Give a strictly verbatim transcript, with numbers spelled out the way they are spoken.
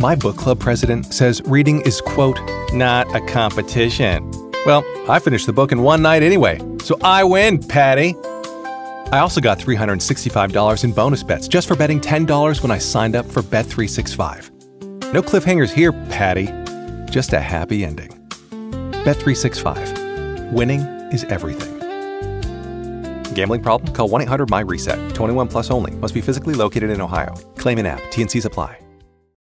My book club president says reading is, quote, not a competition. Well, I finished the book in one night anyway, so I win, Patty. I also got three hundred sixty-five dollars in bonus bets just for betting ten dollars when I signed up for Bet three sixty-five. No cliffhangers here, Patty. Just a happy ending. Bet three sixty-five. Winning is everything. Gambling problem? Call one eight hundred my reset. twenty-one plus only. Must be physically located in Ohio. Claim in app. T and Cs apply.